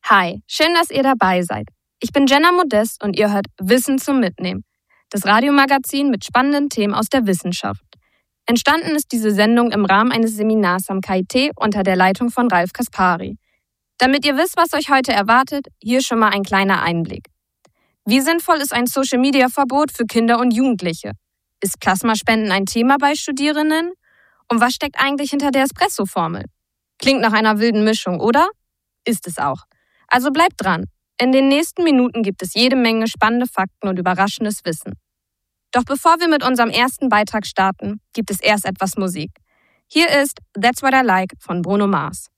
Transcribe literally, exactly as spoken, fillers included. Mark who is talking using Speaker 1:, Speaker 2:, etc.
Speaker 1: Hi, schön, dass ihr dabei seid. Ich bin Jenna Modest und ihr hört Wissen zum Mitnehmen, das Radiomagazin mit spannenden Themen aus der Wissenschaft. Entstanden ist diese Sendung im Rahmen eines Seminars am K I T unter der Leitung von Ralf Kaspari. Damit ihr wisst, was euch heute erwartet, hier schon mal ein kleiner Einblick. Wie sinnvoll ist ein Social-Media-Verbot für Kinder und Jugendliche? Ist Plasmaspenden ein Thema bei Studierenden? Und was steckt eigentlich hinter der Espresso-Formel? Klingt nach einer wilden Mischung, oder? Ist es auch. Also bleibt dran. In den nächsten Minuten gibt es jede Menge spannende Fakten und überraschendes Wissen. Doch bevor wir mit unserem ersten Beitrag starten, gibt es erst etwas Musik. Hier ist That's What I Like von Bruno Mars.